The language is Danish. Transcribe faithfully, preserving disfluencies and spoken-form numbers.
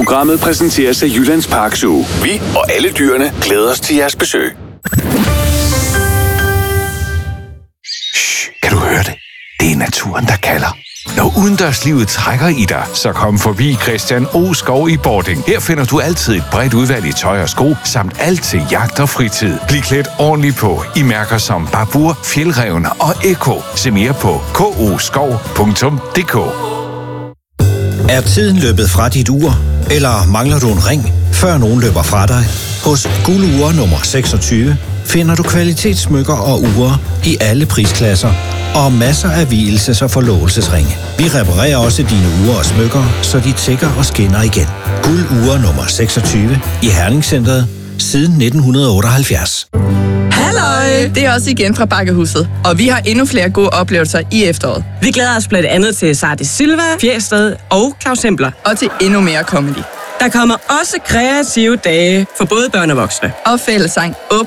Programmet præsenteres af Jyllands Park Zoo. Vi og alle dyrene glæder os til jeres besøg. Shh, kan du høre det? Det er naturen, der kalder. Når udendørslivet trækker i dig, så kom forbi Christian O. Skov i Bording. Her finder du altid et bredt udvalg i tøj og sko, samt alt til jagt og fritid. Bliv klædt ordentligt på i mærker som Babur, Fjeldræven og Eko. Se mere på k o skov punktum d k. Er tiden løbet fra dit ur, eller mangler du en ring, før nogen løber fra dig? Hos Guld Ure nummer seksogtyve finder du kvalitetssmykker og ure i alle prisklasser og masser af vielses- og forlovelsesringe. Vi reparerer også dine ure og smykker, så de tækker og skinner igen. Guld Ure nummer seksogtyve i Herningscentret siden nitten otteoghalvfjerds. Halløj! Det er også igen fra Bakkehuset, og vi har endnu flere gode oplevelser i efteråret. Vi glæder os blandt andet til Sardis Silva, Fjersted og Claus Hempler. Og til endnu mere comedy. Der kommer også kreative dage for både børn og voksne. Og fællessang åbner